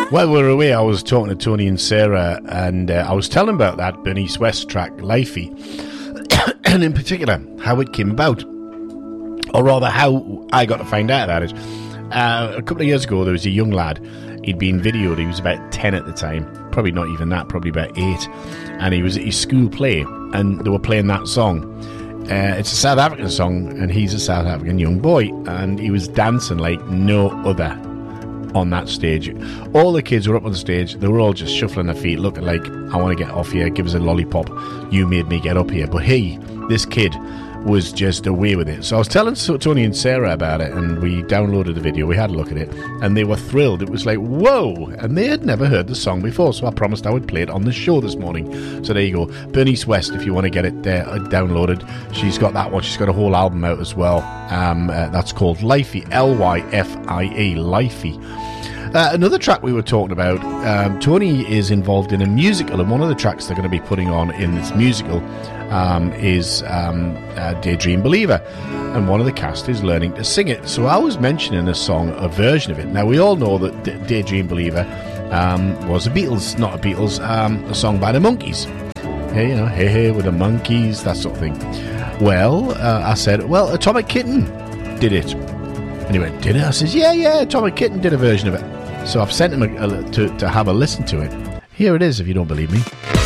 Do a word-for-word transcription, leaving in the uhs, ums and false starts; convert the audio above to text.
While we were away, I was talking to Tony and Sarah, and uh, I was telling about that Bernice West track, Lifey, and in particular, how it came about, or rather, how I got to find out about it. Uh, a couple of years ago, there was a young lad. He'd been videoed. He was about ten at the time, probably not even that, probably about eight, and he was at his school play, and they were playing that song. Uh, it's a South African song, and he's a South African young boy, and he was dancing like no other on that stage. All the kids were up on stage. They were all just shuffling their feet, looking like, I want to get off here, give us a lollipop, you made me get up here. But he, this kid, was just away with it. So I was telling Tony and Sarah about it, and we downloaded the video, we had a look at it, and they were thrilled. It was like, whoa, and they had never heard the song before, so I promised I would play it on the show this morning. So there you go, Bernice West, if you want to get it uh, downloaded. She's got that one. She's got a whole album out as well. Um, uh, that's called Lifey, L Y F I E, Lifey. Uh, another track we were talking about, um, Tony is involved in a musical, and one of the tracks they're going to be putting on in this musical um, is um, uh, Daydream Believer, and one of the cast is learning to sing it. So I was mentioning a song, a version of it. Now, we all know that D- Daydream Believer um, was a Beatles, not a Beatles, um, a song by the Monkees. Hey, you know, hey, hey, with the Monkees, that sort of thing. Well, uh, I said, well, Atomic Kitten did it. And he went, did it? I says, yeah, yeah, Atomic Kitten did a version of it. So I've sent him a, a, to, to have a listen to it. Here it is, if you don't believe me.